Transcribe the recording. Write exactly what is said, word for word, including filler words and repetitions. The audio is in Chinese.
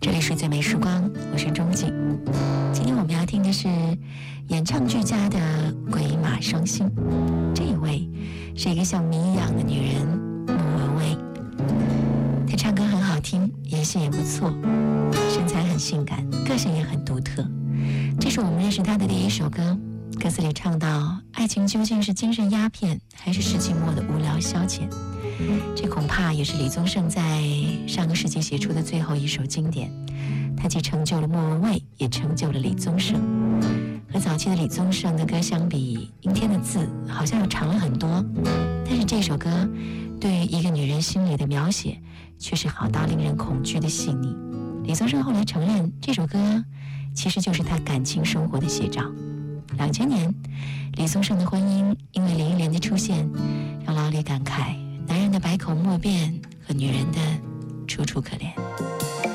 这里是最美时光，我是钟景。今天我们要听的是演唱俱佳的《鬼马伤心》，这一位是一个像谜一样的女人莫文蔚。她唱歌很好听，演戏也不错，身材很性感，个性也很独特。这是我们认识她的第一首歌，歌词里唱到：爱情究竟是精神鸦片，还是世纪末的无聊消遣？这恐怕也是李宗盛在上个世纪写出的最后一首经典。他既成就了莫文蔚，也成就了李宗盛。和早期的李宗盛的歌相比，阴天的字好像要长了很多，但是这首歌对于一个女人心里的描写却是好到令人恐惧的细腻。李宗盛后来承认，这首歌其实就是他感情生活的写照。两千年，李宗盛的婚姻因为林忆莲的出现，让老李感慨男人的百口莫辩和女人的楚楚可怜。